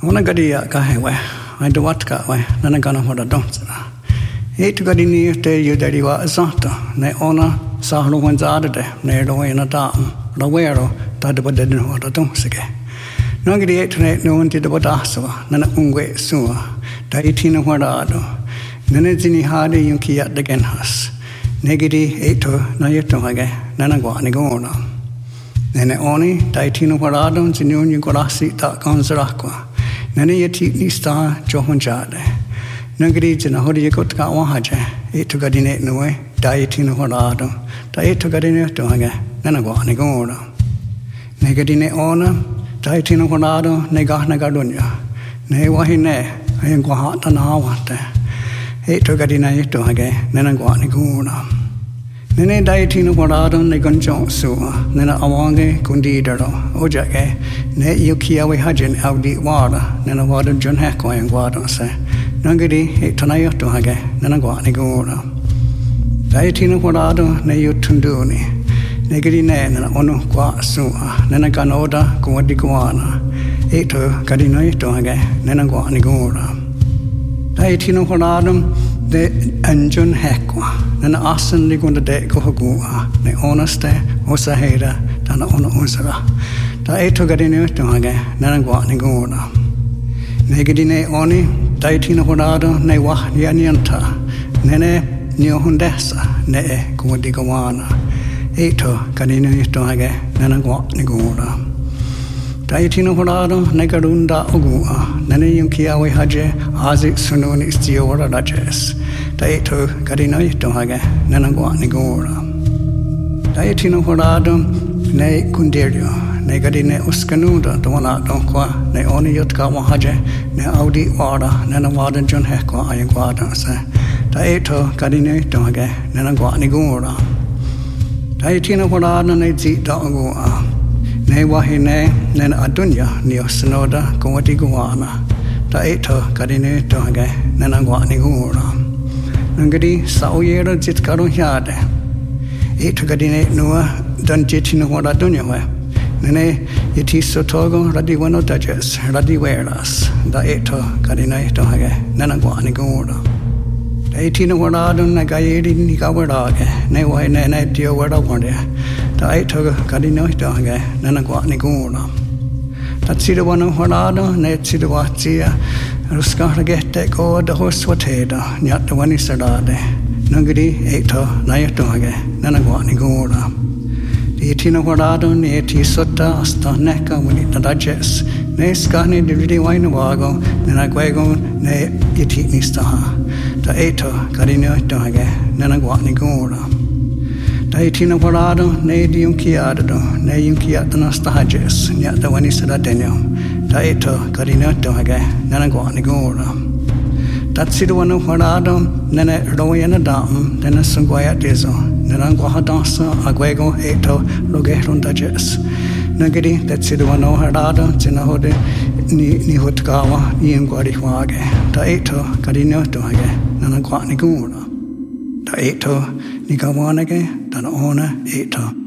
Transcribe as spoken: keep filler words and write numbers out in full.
Ona gadia kahewe, I do what got way, then I gonna hold a dance. Eight gadini te you daddy wa azata, ne ona sahno one's other, ne do in a dam, the wearo, that the didn't hold a dance again. No gadi eight to eight no one did the Bodasava, none of Ungwe Sua, the eighteen of Wadado, Nenezini Hardy Yunki at the Genhas, Negidi eight to Nayatomage, Nanaguanigona. Nene oni, Daitino Paradon, Zinun Yugorasi, that Gonzaraqua, Nene Yatini star, Johon Jade. Nugri in a hoodie got Wahaja, eight to Gadinate no way, Daitino Paradon, Diet to Gadinate Doga, Nanaguanigona. Negadine honor, Daitino Parado, Negahna Gadunya, Ne Wahine, I am Guahata Nawate, eight to Gadina Doga, Nanaguanigona. Nene Daitino Parado, Negonjo Sua, Nena Awange, Gundidero, Ojake, Ne Yukiawe Hajin, Audi Wada, Nena Wada John Heko and Guada say, Nangadi, eight Tanayoto Hage, Nanaguanigona. Daitino Parado, Ne Yutunduni, Negadi Nena, Ono Gua Sua, Nenaganoda, Guadiguana, eight to Gadinoito Hage, Nanaguanigona. Daitino Parado, de Anjun Hekwa, then Asan Ligunda de Gohagua, the honesty, Osaheda, than Ono Usara. Da eto gadino to Hage, Nanagua Negadine Oni, Daitino Horado, Ne Wah Yanianta, Nene Niohundesa, Ne Guadigawana, Eto Gadino to Hage, Nanagua Nigura. Daitino Horado, Negarunda Ogua, Nene Yunkiawe Haje, Azi Sununi Stiora Rajes, Daito Gadino Hage, Nanagua Nigura. Daitino Horado, Ne Gundirio, Ne Gadine Uskanuda, the one out Donqua, Ne Oni Yutka Wahaje, Ne Audi Wada, Nanawada John Hekwa, Ayaguada, say, Daito Gadine Hage, Nanagua Nigura. Daitino Horado, Ne Zita Ogua. Ne wahine, nen adunya, neo sinoda, guadiguana. Da eto, gadine doge, nenanguanigura. Nungadi, sauyera zitkaru yade. Eto gadine nua, dun jitino wada dunyawe. Nene, yeti sotogo, radiwano dajes, radiweras. Da eto, gadine doge, nenanguanigura. Da etino wadadun, negayedi nigawardage, ne wahine, ne dio wada wade. Da eto gadino doge, Nanaguaniguna. That Sidawano Horado, Net Sidawatia, Ruscaragete, go the horse wateda, Nyat the one is Sadade, Nugadi, Eto, Nayatoge, Nanaguaniguna. The Etino Horado, Neti Sota, Asta Neca, Winnie the Duchess, Ne Scani, the Vidi Wainawago, Nanaguego, Ne Yetini Staha. Da Eto, Gadino doge, Nanaguaniguna. Daitino Parado, Ne Diunkiado, Ne Yunkiatana Stages, Nyat the Wanisada Daniel, Daito, Gadino Doge, Nanaguanigura. Tatsiduano Parado, Nene Royana Dam, Nena Sunguaya Dizo, Nanguahadansa, Aguego, Eto, Rogerun Dages. Nagadi, Tatsiduano Harado, Zinahode, Nihutgawa, Nianguadihuage, Daito, Gadino Doge, Nanaguanigura. Daito, Nigawanage, Danona, Eto.